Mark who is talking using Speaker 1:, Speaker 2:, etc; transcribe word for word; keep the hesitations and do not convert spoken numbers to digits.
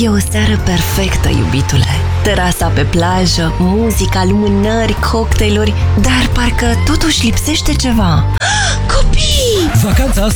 Speaker 1: E o seară perfectă, iubitule. Terasa pe plajă, muzica, lumânări, cocktailuri, dar parcă totuși lipsește ceva. Copii!
Speaker 2: Vacanța